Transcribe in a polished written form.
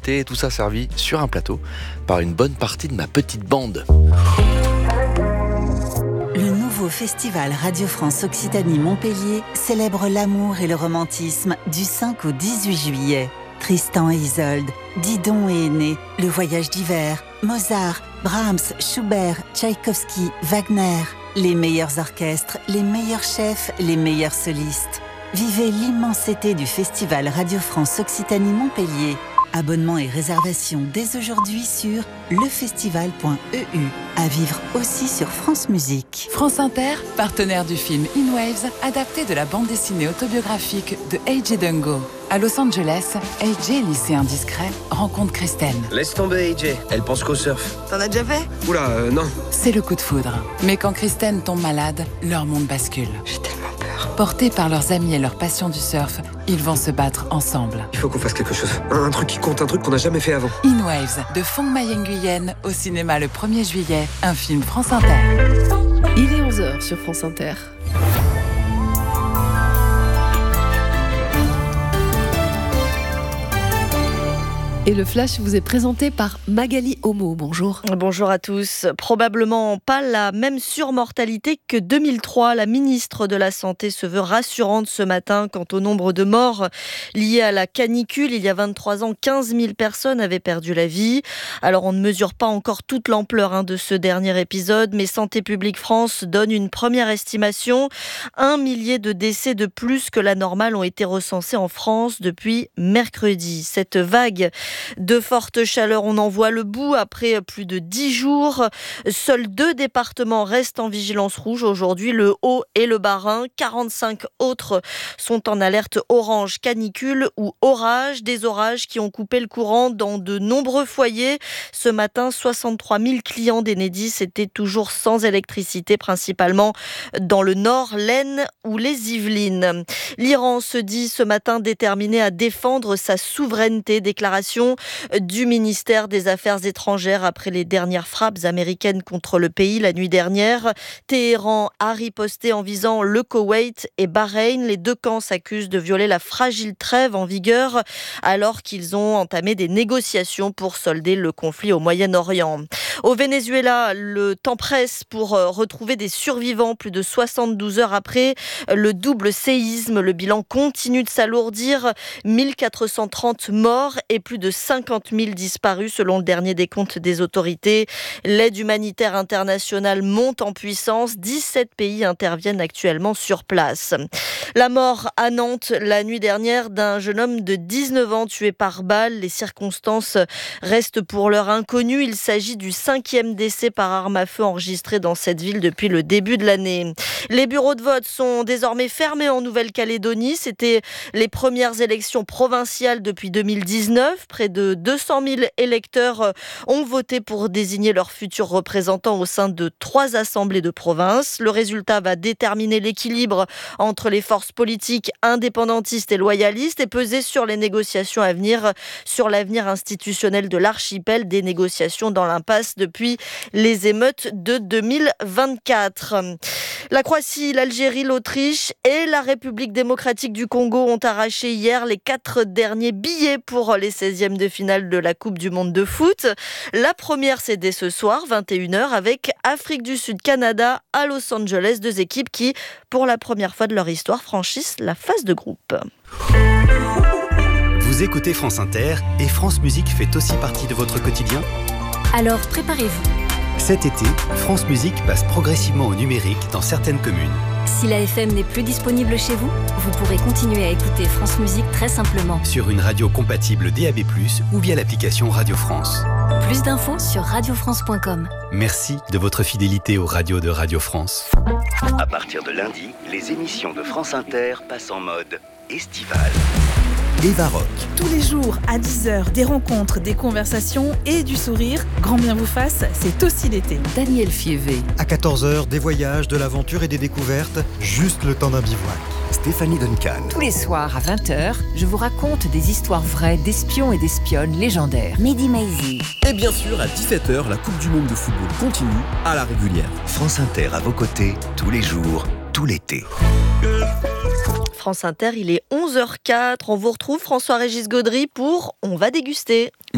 thé, tout ça servi sur un plateau par une bonne partie de ma petite bande. Le nouveau festival Radio France Occitanie Montpellier célèbre l'amour et le romantisme du 5 au 18 juillet. Tristan et Isolde, Didon et Aîné, Le Voyage d'hiver, Mozart, Brahms, Schubert, Tchaïkovski, Wagner. Les meilleurs orchestres, les meilleurs chefs, les meilleurs solistes. Vivez l'immensité du festival Radio France Occitanie Montpellier. Abonnements et réservations dès aujourd'hui sur lefestival.eu. À vivre aussi sur France Musique. France Inter, partenaire du film In Waves, adapté de la bande dessinée autobiographique de A.J. Dungo. À Los Angeles, A.J., lycéen discret, rencontre Kristen. Laisse tomber, A.J., elle pense qu'au surf. T'en as déjà fait ? Oula, non. C'est le coup de foudre. Mais quand Kristen tombe malade, leur monde bascule. J'ai tellement peur. Portés par leurs amis et leur passion du surf, ils vont se battre ensemble. Il faut qu'on fasse quelque chose. Un truc qui compte, un truc qu'on n'a jamais fait avant. In Waves, de Phong Mai Nguyen, au cinéma le 1er juillet, un film France Inter. Il est 11h sur France Inter. Et le flash vous est présenté par Magali Homo. Bonjour. Bonjour à tous. Probablement pas la même surmortalité que 2003. La ministre de la Santé se veut rassurante ce matin quant au nombre de morts liés à la canicule. Il y a 23 ans, 15 000 personnes avaient perdu la vie. Alors on ne mesure pas encore toute l'ampleur de ce dernier épisode, mais Santé publique France donne une première estimation. 1 millier de décès de plus que la normale ont été recensés en France depuis mercredi. Cette vague de forte chaleur, on en voit le bout après plus de 10 jours. Seuls 2 départements restent en vigilance rouge aujourd'hui, le Haut et le Bas-Rhin. 45 autres sont en alerte orange canicule ou orage. Des orages qui ont coupé le courant dans de nombreux foyers. Ce matin, 63 000 clients d'Enedis étaient toujours sans électricité, principalement dans le Nord, l'Aisne ou les Yvelines. L'Iran se dit ce matin déterminé à défendre sa souveraineté. Déclaration du ministère des Affaires étrangères après les dernières frappes américaines contre le pays la nuit dernière. Téhéran a riposté en visant le Koweït et Bahreïn. Les 2 camps s'accusent de violer la fragile trêve en vigueur alors qu'ils ont entamé des négociations pour solder le conflit au Moyen-Orient. Au Venezuela, le temps presse pour retrouver des survivants plus de 72 heures après le double séisme. Le bilan continue de s'alourdir. 1430 morts et plus de 50 000 disparus selon le dernier décompte des autorités. L'aide humanitaire internationale monte en puissance. 17 pays interviennent actuellement sur place. La mort à Nantes la nuit dernière d'un jeune homme de 19 ans tué par balle. Les circonstances restent pour l'heure inconnues. Il s'agit du 5e décès par arme à feu enregistré dans cette ville depuis le début de l'année. Les bureaux de vote sont désormais fermés en Nouvelle-Calédonie. C'était les premières élections provinciales depuis 2019. Près de 200 000 électeurs ont voté pour désigner leurs futurs représentants au sein de 3 assemblées de province. Le résultat va déterminer l'équilibre entre les forces politiques indépendantistes et loyalistes et peser sur les négociations à venir, sur l'avenir institutionnel de l'archipel, des négociations dans l'impasse depuis les émeutes de 2024. La Croatie, l'Algérie, l'Autriche et la République démocratique du Congo ont arraché hier les 4 derniers billets pour les 16e de finale de la Coupe du Monde de foot. La première, c'est dès ce soir, 21h, avec Afrique du Sud-Canada à Los Angeles. 2 équipes qui, pour la première fois de leur histoire, franchissent la phase de groupe. Vous écoutez France Inter et France Musique fait aussi partie de votre quotidien ? Alors préparez-vous. Cet été, France Musique passe progressivement au numérique dans certaines communes. Si la FM n'est plus disponible chez vous, vous pourrez continuer à écouter France Musique très simplement. Sur une radio compatible DAB+, ou via l'application Radio France. Plus d'infos sur radiofrance.com. Merci de votre fidélité aux radios de Radio France. À partir de lundi, les émissions de France Inter passent en mode estival. Eva Rock. Tous les jours à 10h, des rencontres, des conversations et du sourire. Grand bien vous fasse, c'est aussi l'été. Daniel Fievé. À 14h, des voyages, de l'aventure et des découvertes, juste le temps d'un bivouac. Stéphanie Duncan. Tous les soirs à 20h, je vous raconte des histoires vraies d'espions et d'espionnes légendaires. Mehdi Maizi. Et bien sûr, à 17h, la Coupe du Monde de football continue à la régulière. France Inter à vos côtés, tous les jours, tout l'été. France Inter, il est 11h04. On vous retrouve François-Régis Gaudry pour On va déguster.